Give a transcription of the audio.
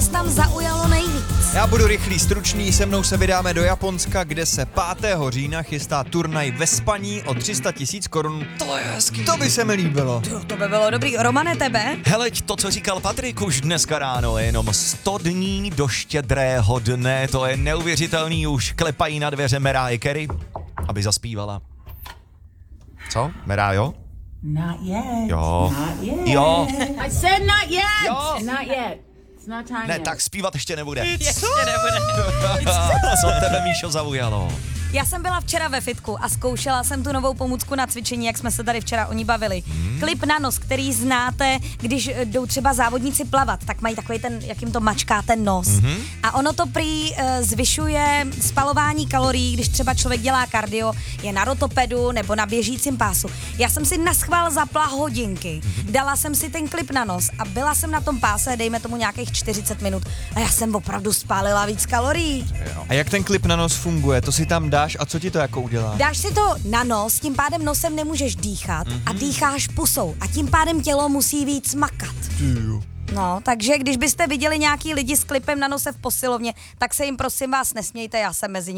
tam zaujalo nejvíc? Já budu rychlý, stručný, se mnou se vydáme do Japonska, kde se 5. října chystá turnaj ve spaní o 300 000 korun. To je hezký. To by se mi líbilo. To by bylo dobrý. Romane, tebe? Heleď, to, co říkal Patrik už dneska ráno, je jenom 100 dní do Štědrého dne, to je neuvěřitelný, už klepají na dveře Mariah Carey, aby zaspívala. Co? Mariah? Not yet. Jo. Not yet. Jo. I said not yet. Jo. Not yet. It's not time Ne, yet. tak zpívat ještě nebude. Ještě nebude. Co tebe, Míšo, zaujalo? Já jsem byla včera ve fitku a zkoušela jsem tu novou pomůcku na cvičení, jak jsme se tady včera o ní bavili. Klip na nos, který znáte, když jdou třeba závodníci plavat, tak mají takový ten, jak jim to mačká ten nos. A ono to prý zvyšuje spalování kalorií, když třeba člověk dělá kardio, je na rotopedu nebo na běžícím pásu. Já jsem si naschvál zapla hodinky, dala jsem si ten klip na nos a byla jsem na tom páse, dejme tomu nějakých 40 minut a já jsem opravdu spálila víc kalorií. A jak ten klip na nos funguje? To si tam dáš a co ti to jako udělá? Dáš si to na nos, tím pádem nosem nemůžeš dýchat a dýcháš pusou a tím pádem tělo musí víc makat. No, takže když byste viděli nějaký lidi s klipem na nose v posilovně, tak se jim prosím vás nesmějte, já jsem mezi nimi.